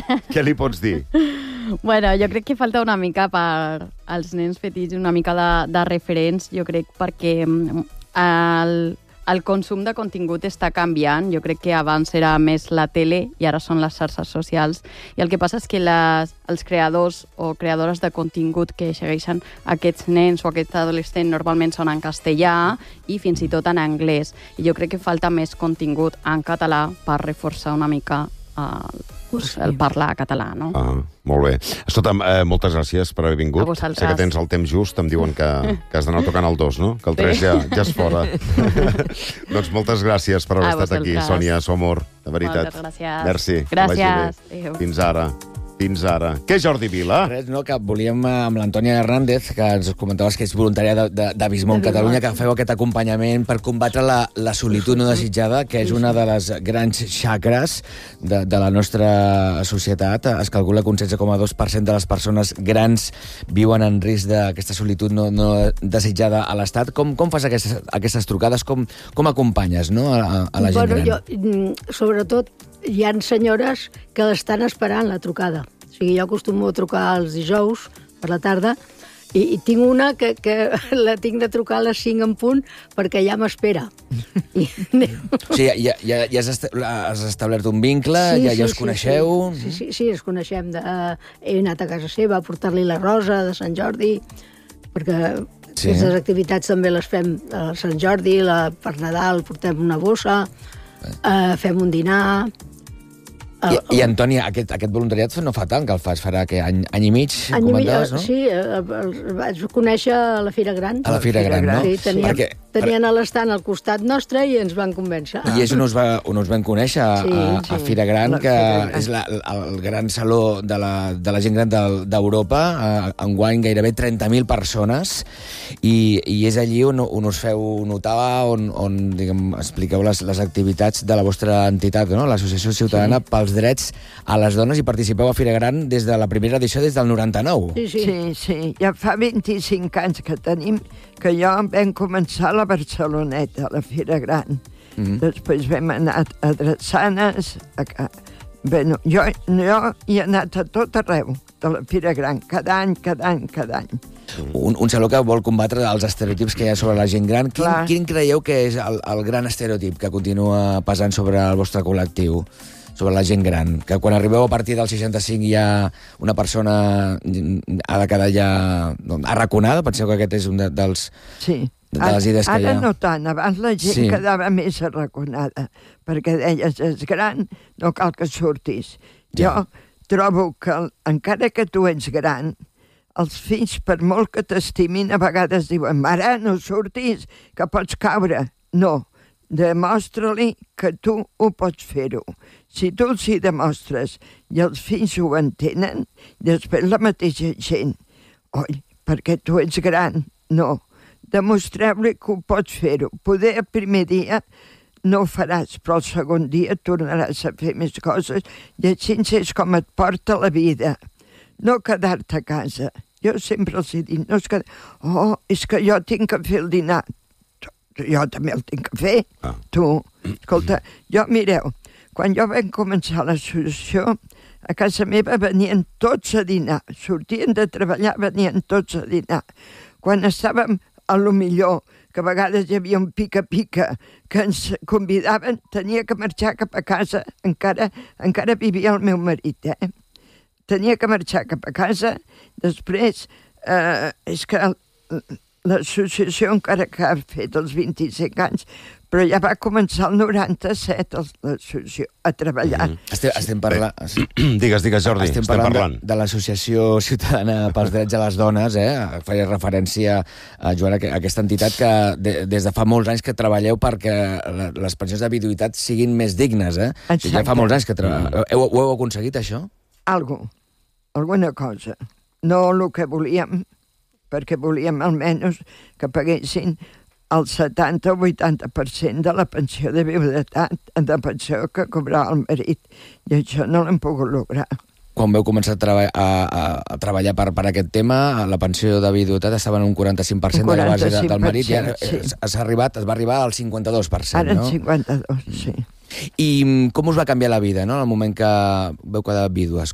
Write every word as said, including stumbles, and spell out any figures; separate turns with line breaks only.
Què li pots dir?
Bueno, jo crec que falta una mica per als nens petits, una mica de, de referents, jo crec, perquè el, el consum de contingut està canviant. Jo crec que abans era més la tele i ara són les xarxes socials. I el que passa és que les, els creadors o creadores de contingut que segueixen aquests nens o aquests adolescents normalment són en castellà i fins i tot en anglès. I jo crec que falta més contingut en català per reforçar una mica el, el parlar català, no?
Ah, molt bé. Escolta'm, eh, moltes gràcies per haver vingut.
A vosaltres.
Sé que tens el temps just, em diuen que, que has d'anar tocant el dos, no? Que el tres ja, ja és fora. Doncs moltes gràcies per haver
A
estat aquí,
vosaltres.
Sònia Somor, de veritat.
Moltes gràcies.
Merci.
Gràcies.
Adéu. Fins ara. Fins ara. Què, Jordi Vila?
Res, no, que volíem eh, amb l'Antònia Hernández, que ens comentaves que és voluntària de, de, de Bismont, Catalunya, que feu aquest acompanyament per combatre la, la solitud no desitjada, que és una de les grans xacres de, de la nostra societat. Es calcula que un setze coma dos per cent de les persones grans viuen en risc d'aquesta solitud no, no desitjada a l'Estat. Com, com fas aquestes, aquestes trucades? Com, com acompanyes, no, a, a la gent
bueno,
gran?
Jo, sobretot, hi ha senyores que l'estan esperant, la trucada. O sigui, jo acostumo a trucar els dijous per la tarda i, i tinc una que, que la tinc de trucar a les cinc en punt perquè ja m'espera. I...
O sigui, ja, ja, ja has, est has establert un vincle,
sí,
ja,
sí,
ja us
sí,
coneixeu...
Sí, sí, sí, sí, ens coneixem. De, he anat a casa seva a portar-li la rosa de Sant Jordi, perquè sí. Aquestes activitats també les fem a Sant Jordi, la, per Nadal portem una bossa, eh, fem un dinar...
I, I Antònia, aquest, aquest voluntariat no fa tant que el fas, farà que any, any i mig,
any
comentaves, no?
Sí, el, el vaig conèixer a la Fira Gran.
A la Fira Gran, no?
Sí, tenien,
Perquè,
tenien a l'estant al costat nostre i ens van convèncer.
I és on us, va, on us vam conèixer, a,
Sí,
a, a
sí.
Fira Gran,
La
que
Fira Gran.
és la, el gran saló de la, de la gent gran d'Europa, de, enguany gairebé trenta mil persones, i, i és allí on, on us feu notar, on, on diguem, expliqueu les, les activitats de la vostra entitat, no? l'Associació Ciutadana sí. pels Drets a les Dones, i participeu a Fira Gran des de la primera edició, des del noranta-nou.
Sí, sí.
Sí, sí, ja fa vint-i-cinc anys que tenim, que jo vam començar a la Barceloneta, a la Fira Gran. Mm-hmm. Després vam anar a Drassanes, a... Bueno, jo, jo hi he anat a tot arreu de la Fira Gran, cada any, cada any, cada any.
Un, un saló que vol combatre els estereotips que hi ha sobre la gent gran. Quin, quin creieu que és el, el gran estereotip que continua pesant sobre el vostre col·lectiu? Sobre la gent gran, que quan arribeu a partir del seixanta-cinc ja una persona ha de quedar ja arraconada? Penseu que aquest és un de, dels,
sí.
de les idees que
ara,
hi ha?
Ara no tant, abans la gent
sí.
quedava més arraconada, perquè deies, és gran, no cal que surtis. Ja. Jo trobo que, encara que tu ets gran, els fills, per molt que t'estimin, a vegades diuen, mare, no surtis, que pots caure. No. Demostra-li que tu ho pots fer-ho. Si tu els hi demostres i els fills ho entenen, després la mateixa gent, oi, perquè tu ets gran, no. Demostreu-li que ho pots fer-ho. Poder el primer dia no ho faràs, però el segon dia tornaràs a fer més coses i així és com et porta la vida. No quedar-te a casa. Jo sempre els he dit, no és que... Oh, és que jo tinc que fer el dinar. Jo també el tinc que fer, ah. tu. Escolta, jo, mireu, quan jo vam començar l'associació, a casa meva venien tots a dinar. Sortien de treballar, venien tots a dinar. Quan estàvem a lo millor, que a vegades hi havia un pica-pica, que ens convidaven, tenia que marxar cap a casa, encara, encara vivia el meu marit, eh? Tenia que marxar cap a casa, després, eh, és que... L'associació encara que ha fet els vint-i-cinc anys, però ja va començar el noranta-set l'associació a treballar.
Mm-hmm. Estem, estem parlant...
Digues, digues, Jordi,
estem,
estem
parlant,
parlant.
De, de l'Associació Ciutadana pels Drets de les Dones, eh? Feia referència a, Joan, a aquesta entitat que de, des de fa molts anys que treballeu perquè les pensions de viduïtat siguin més dignes, eh? Exacte. Ja fa molts anys que treballeu. Heu, ho heu aconseguit, això?
Algo, alguna cosa. No el que volíem, perquè volíem almenys que paguessin el setanta o vuitanta per cent de la pensió de viudetat, de pensió que cobrava el marit, i això no l'hem pogut lograr.
Quan veu començar a, treba a, a, a treballar per, per aquest tema, la pensió de viudetat estava en un quaranta-cinc per cent de la base de, del marit, i ara sí. es, arribat, es va arribar al cinquanta-dos per cent,
ara
no?
Ara el cinquanta-dos, sí.
I com us va canviar la vida, no?, en el moment que veu quedar vídues?